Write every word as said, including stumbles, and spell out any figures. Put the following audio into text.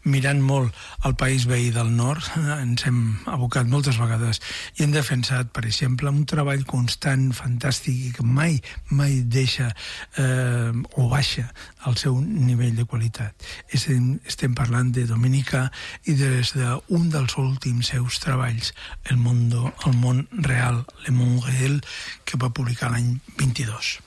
mirant molt el país veí del nord, ens hem abocat moltes vegades i hem defensat, per exemple, un treball constant, fantàstic, i que mai, mai deixa eh, o baixa el seu nivell de qualitat. Estem, estem parlant de Dominica i des d'un dels últims seus treballs, El Mundo, el món real, Le Monde Réel, que va publicar l'any vint-i-dos.